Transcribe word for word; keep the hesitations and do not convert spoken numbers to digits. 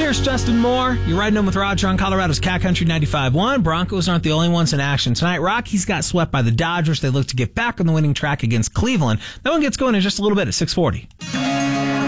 Here's Justin Moore. You're riding home with Roger on Colorado's Cat Country ninety-five point one. Broncos aren't the only ones in action tonight. Rockies got swept by the Dodgers. They look to get back on the winning track against Cleveland. That one gets going in just a little bit at six forty.